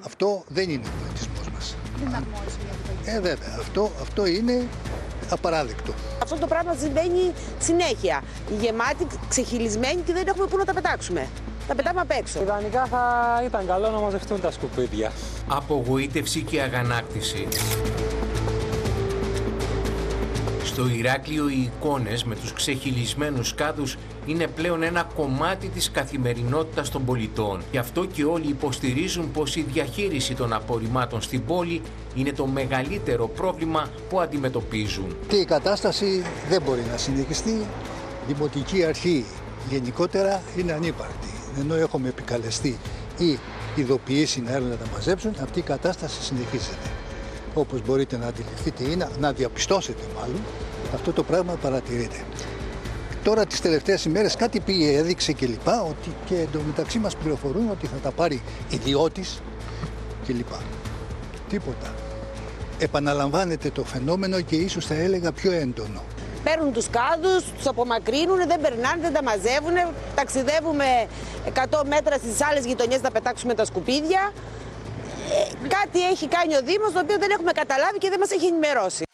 Αυτό δεν είναι ο πολιτισμός μας. Δεν είναι αρμόδιση για το Βέβαια, αυτό είναι απαράδεκτο. Αυτό το πράγμα συμβαίνει συνέχεια. Γεμάτοι, ξεχυλισμένοι και δεν έχουμε πού να τα πετάξουμε. Τα πετάμε απ' έξω. Ιδανικά θα ήταν καλό να μαζευτούν τα σκουπίδια. Απογοήτευση και αγανάκτηση. Στο Ηράκλειο οι εικόνες με τους ξεχυλισμένους κάδους είναι πλέον ένα κομμάτι της καθημερινότητας των πολιτών. Γι' αυτό και όλοι υποστηρίζουν πως η διαχείριση των απορριμμάτων στην πόλη είναι το μεγαλύτερο πρόβλημα που αντιμετωπίζουν. Και η κατάσταση δεν μπορεί να συνεχιστεί. Η Δημοτική Αρχή γενικότερα είναι ανύπαρκτη. Ενώ έχουμε επικαλεστεί ή ειδοποιήσει να έρθουν να τα μαζέψουν, αυτή η κατάσταση συνεχίζεται. Όπως μπορείτε να αντιληφθείτε ή να διαπιστώσετε μάλλον, αυτό το πράγμα παρατηρείται. Τώρα τις τελευταίες ημέρες κάτι πήγε, έδειξε κλπ. Ότι και εντωμεταξύ μας πληροφορούν ότι θα τα πάρει ιδιώτης κλπ. Τίποτα. Επαναλαμβάνεται το φαινόμενο και ίσως θα έλεγα πιο έντονο. Παίρνουν τους κάδους, τους απομακρύνουν, δεν περνάνε, δεν τα μαζεύουν. Ταξιδεύουμε 100 μέτρα στις άλλες γειτονιές να πετάξουμε τα σκουπίδια. Κάτι έχει κάνει ο Δήμος το οποίο δεν έχουμε καταλάβει και δεν μας έχει ενημερώσει.